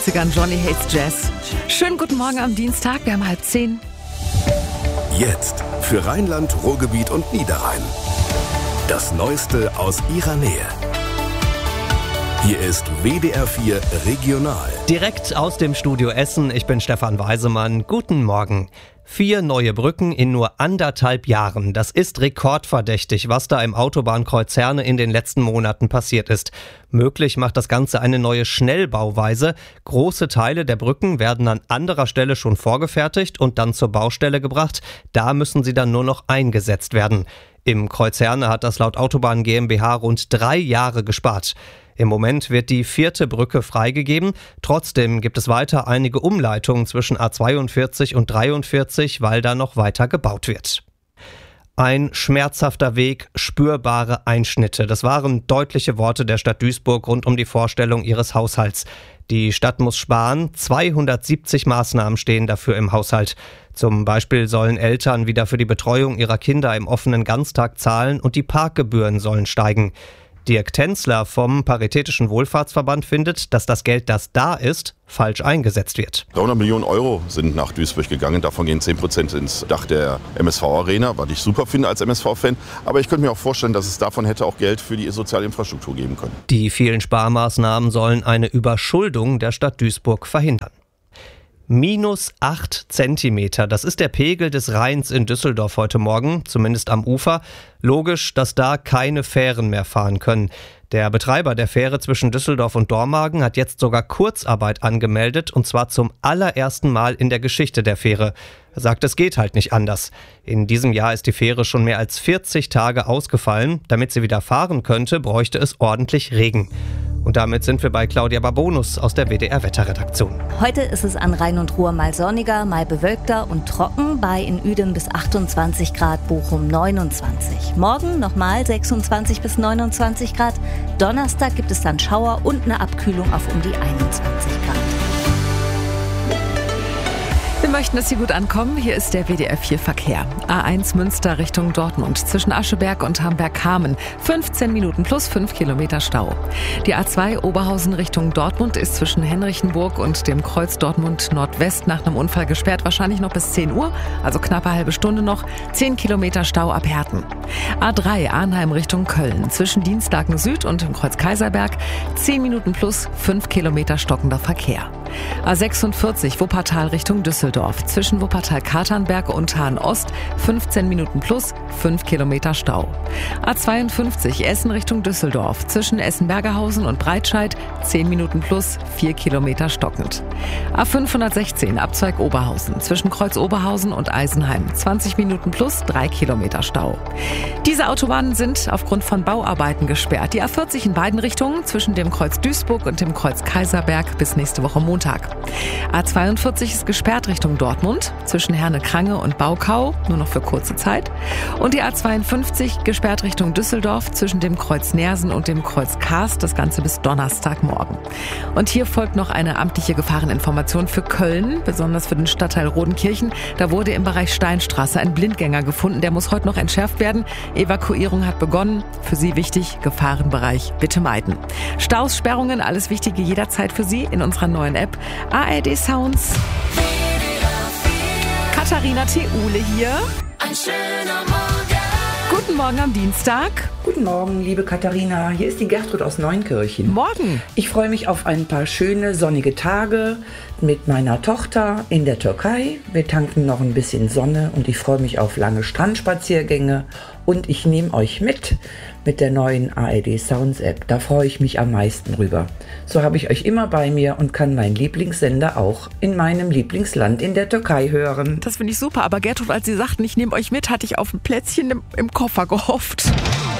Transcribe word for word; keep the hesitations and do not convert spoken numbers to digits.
neunzigern, Johnny Hates Jazz. Schönen guten Morgen am Dienstag, wir haben halb zehn. Jetzt für Rheinland, Ruhrgebiet und Niederrhein. Das Neueste aus ihrer Nähe. Hier ist W D R vier Regional. Direkt aus dem Studio Essen, ich bin Stefan Weisemann. Guten Morgen. Vier neue Brücken in nur anderthalb Jahren. Das ist rekordverdächtig, was da im Autobahnkreuz Herne in den letzten Monaten passiert ist. Möglich macht das Ganze eine neue Schnellbauweise. Große Teile der Brücken werden an anderer Stelle schon vorgefertigt und dann zur Baustelle gebracht. Da müssen sie dann nur noch eingesetzt werden. Im Kreuz Herne hat das laut Autobahn GmbH rund drei Jahre gespart. Im Moment wird die vierte Brücke freigegeben. Trotzdem gibt es weiter einige Umleitungen zwischen A zweiundvierzig und dreiundvierzig, weil da noch weiter gebaut wird. Ein schmerzhafter Weg, spürbare Einschnitte. Das waren deutliche Worte der Stadt Duisburg rund um die Vorstellung ihres Haushalts. Die Stadt muss sparen. zweihundertsiebzig Maßnahmen stehen dafür im Haushalt. Zum Beispiel sollen Eltern wieder für die Betreuung ihrer Kinder im offenen Ganztag zahlen und die Parkgebühren sollen steigen. Dirk Tänzler vom Paritätischen Wohlfahrtsverband findet, dass das Geld, das da ist, falsch eingesetzt wird. dreihundert Millionen Euro sind nach Duisburg gegangen. Davon gehen zehn Prozent ins Dach der M S V-Arena, was ich super finde als M S V-Fan. Aber ich könnte mir auch vorstellen, dass es davon hätte auch Geld für die soziale Infrastruktur geben können. Die vielen Sparmaßnahmen sollen eine Überschuldung der Stadt Duisburg verhindern. Minus acht Zentimeter, das ist der Pegel des Rheins in Düsseldorf heute Morgen, zumindest am Ufer. Logisch, dass da keine Fähren mehr fahren können. Der Betreiber der Fähre zwischen Düsseldorf und Dormagen hat jetzt sogar Kurzarbeit angemeldet, und zwar zum allerersten Mal in der Geschichte der Fähre. Er sagt, es geht halt nicht anders. In diesem Jahr ist die Fähre schon mehr als vierzig Tage ausgefallen. Damit sie wieder fahren könnte, bräuchte es ordentlich Regen. Und damit sind wir bei Claudia Babonus aus der W D R-Wetterredaktion. Heute ist es an Rhein und Ruhr mal sonniger, mal bewölkter und trocken, bei in Uedem bis achtundzwanzig Grad, Bochum neunundzwanzig. Morgen nochmal sechsundzwanzig bis neunundzwanzig Grad. Donnerstag gibt es dann Schauer und eine Abkühlung auf um die einundzwanzig Grad. Wir möchten, dass Sie gut ankommen. Hier ist der W D R vier Verkehr. A eins Münster Richtung Dortmund zwischen Ascheberg und Hamberg-Hamen. fünfzehn Minuten plus fünf Kilometer Stau. Die A zwei Oberhausen Richtung Dortmund ist zwischen Henrichenburg und dem Kreuz Dortmund Nordwest nach einem Unfall gesperrt. Wahrscheinlich noch bis zehn Uhr, also knappe halbe Stunde noch. zehn Kilometer Stau ab Herten. A drei Arnheim Richtung Köln zwischen Dienstlaken Süd und dem Kreuz Kaiserberg. zehn Minuten plus fünf Kilometer stockender Verkehr. A sechsundvierzig Wuppertal Richtung Düsseldorf zwischen Wuppertal-Katernberg und Hahn-Ost fünfzehn Minuten plus fünf Kilometer Stau. A zweiundfünfzig Essen Richtung Düsseldorf zwischen Essen-Bergerhausen und Breitscheid zehn Minuten plus vier Kilometer stockend. A fünfhundertsechzehn Abzweig Oberhausen zwischen Kreuz Oberhausen und Eisenheim zwanzig Minuten plus drei Kilometer Stau. Diese Autobahnen sind aufgrund von Bauarbeiten gesperrt. Die A vierzig in beiden Richtungen zwischen dem Kreuz Duisburg und dem Kreuz Kaiserberg bis nächste Woche Montag. A zweiundvierzig ist gesperrt Richtung Dortmund zwischen Herne-Krange und Baukau, nur noch für kurze Zeit. Und die A zweiundfünfzig gesperrt Richtung Düsseldorf zwischen dem Kreuz Nersen und dem Kreuz Karst, das Ganze bis Donnerstagmorgen. Und hier folgt noch eine amtliche Gefahreninformation für Köln, besonders für den Stadtteil Rodenkirchen. Da wurde im Bereich Steinstraße ein Blindgänger gefunden, der muss heute noch entschärft werden. Evakuierung hat begonnen. Für Sie wichtig, Gefahrenbereich bitte meiden. Staus, Sperrungen, alles Wichtige jederzeit für Sie in unserer neuen App A R D Sounds. Katharina Theule hier. Ein schöner Morgen. Guten Morgen am Dienstag. Guten Morgen, liebe Katharina. Hier ist die Gertrud aus Neunkirchen. Morgen. Ich freue mich auf ein paar schöne sonnige Tage mit meiner Tochter in der Türkei. Wir tanken noch ein bisschen Sonne und ich freue mich auf lange Strandspaziergänge. Und ich nehme euch mit mit der neuen A R D Sounds App. Da freue ich mich am meisten drüber. So habe ich euch immer bei mir und kann meinen Lieblingssender auch in meinem Lieblingsland in der Türkei hören. Das finde ich super. Aber Gertrud, als Sie sagten, ich nehme euch mit, hatte ich auf ein Plätzchen im, im Koffer gehofft.